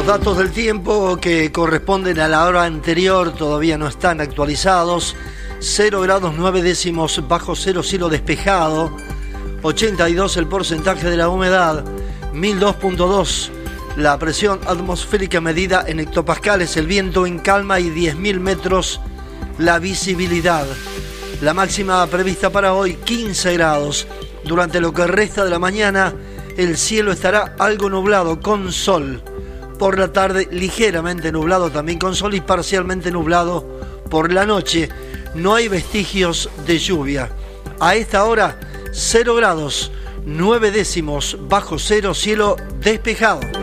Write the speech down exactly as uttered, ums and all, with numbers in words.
Los datos del tiempo que corresponden a la hora anterior todavía no están actualizados. Cero grados nueve décimos bajo cero, cielo despejado. ochenta y dos el porcentaje de la humedad. mil dos punto dos la presión atmosférica medida en hectopascales. El viento en calma y diez mil metros la visibilidad. La máxima prevista para hoy quince grados. Durante lo que resta de la mañana el cielo estará algo nublado con sol. Por la tarde ligeramente nublado también con sol y parcialmente nublado por la noche. No hay vestigios de lluvia. A esta hora cero grados nueve décimos bajo cero, cielo despejado.